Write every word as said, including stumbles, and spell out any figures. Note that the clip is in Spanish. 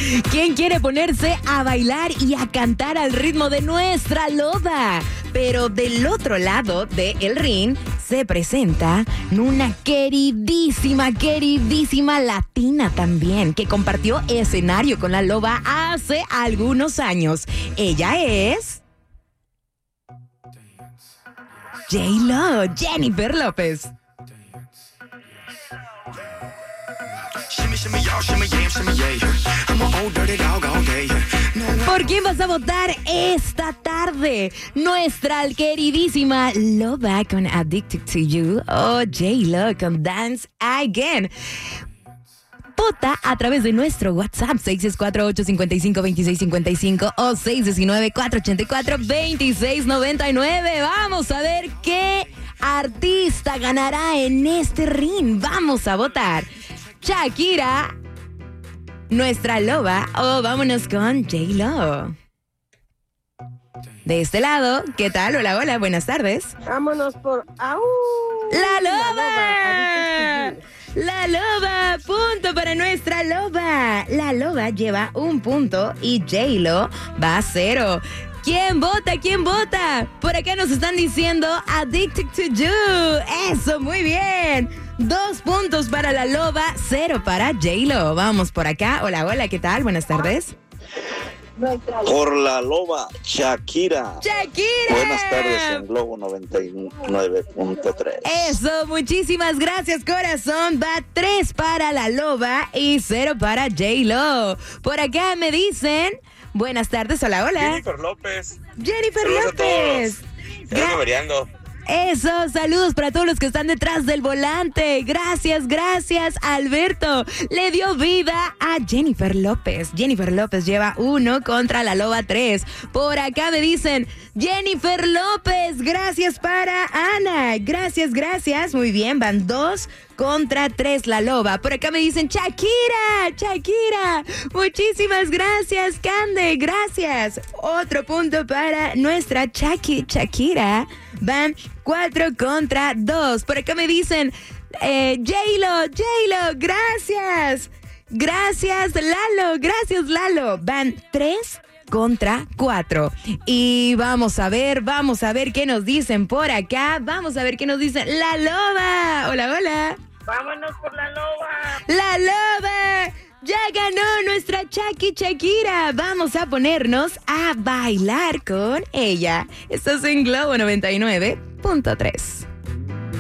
¿Quién quiere ponerse a bailar y a cantar al ritmo de nuestra loba? Pero del otro lado del ring se presenta una queridísima, queridísima latina también, que compartió escenario con la loba hace algunos años. Ella es J-Lo, Jennifer López. ¿Por quién vas a votar esta tarde? Nuestra queridísima Loba con Addicted to You o J-Lo con Dance Again. Vota a través de nuestro WhatsApp seis seis cuatro, ocho cinco cinco, dos seis cinco cinco o seis uno nueve, cuatro ocho cuatro, dos seis nueve nueve. Vamos a ver qué artista ganará en este ring. Vamos a votar. Shakira, nuestra loba, o vámonos con J-Lo. De este lado, ¿qué tal? Hola, hola, buenas tardes. Vámonos por... ¡Au! ¡La loba! La loba, punto para nuestra loba. La loba lleva un punto y J-Lo va a cero. ¿Quién vota? ¿Quién vota? Por acá nos están diciendo Addicted to You. Eso, muy bien. Dos puntos para la loba, cero para J-Lo. Vamos por acá. Hola, hola, ¿qué tal? Buenas tardes. Por la loba, Shakira. ¡Shakira! Buenas tardes en Globo noventa y nueve punto tres. Eso, muchísimas gracias, corazón. Va tres para la loba y cero para J-Lo. Por acá me dicen... Buenas tardes, hola, hola. Jennifer López. Jennifer Saludos López. A todos. Gra- variando. Eso, saludos para todos los que están detrás del volante. Gracias, gracias, Alberto. Le dio vida a Jennifer López. Jennifer López lleva uno contra la loba tres. Por acá me dicen Jennifer López. Gracias para Ana. Gracias, gracias. Muy bien, van dos contra tres la loba. Por acá me dicen Shakira, Shakira. Muchísimas gracias, Cande. Gracias. Otro punto para nuestra Shaki, Shakira. Van cuatro contra dos. Por acá me dicen eh, J-Lo, J-Lo, gracias. Gracias, Lalo, gracias, Lalo. Van tres contra cuatro. Y vamos a ver, vamos a ver qué nos dicen por acá. Vamos a ver qué nos dicen la loba. Hola, hola. Vámonos por la loba. La loba. Ya ganó nuestra Shaki Shakira. Vamos a ponernos a bailar con ella. Estás en Globo noventa y nueve punto tres.